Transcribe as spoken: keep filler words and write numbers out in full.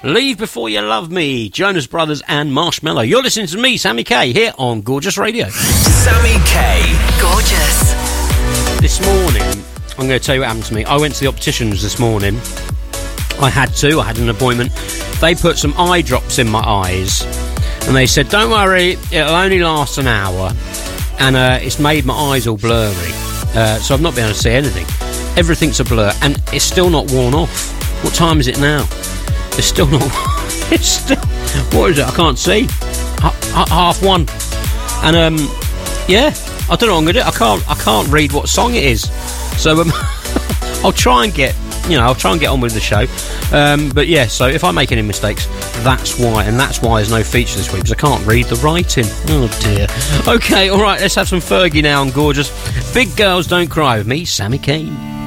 Leave Before You Love Me, Jonas Brothers and Marshmello. You're listening to me, Sammy K, here on Gorgeous Radio. Sammy K. Gorgeous. This morning, I'm going to tell you what happened to me. I went to the opticians this morning. I had to, I had an appointment. They put some eye drops in my eyes, and they said, don't worry, it'll only last an hour. And uh, it's made my eyes all blurry. Uh, so I've not been able to see anything. Everything's a blur, and it's still not worn off. What time is it now? It's still not... It's still... What is it? I can't see. H- half one. And, um... yeah, I don't know what I'm going to do. I can't, I can't read what song it is. So, um... I'll try and get... You know, I'll try and get on with the show. Um, but, yeah, so if I make any mistakes, that's why. And that's why there's no feature this week, because I can't read the writing. Oh, dear. OK, all right, let's have some Fergie now on Gorgeous. Big Girls Don't Cry with me, Sammy Kane.